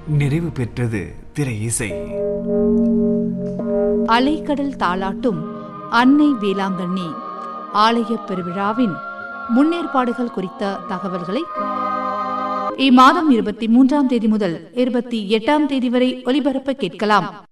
நிறைவு பெற்றது திரை இசை. அலைக்கடல் தாளாட்டும் அன்னை வேளாங்கண்ணி ஆலய பெருவிழாவின் முன்னேற்பாடுகள் குறித்த தகவல்களை இம்மாதம் 23ஆம் தேதி முதல் 28ஆம் தேதி வரை ஒலிபரப்ப கேட்கலாம்.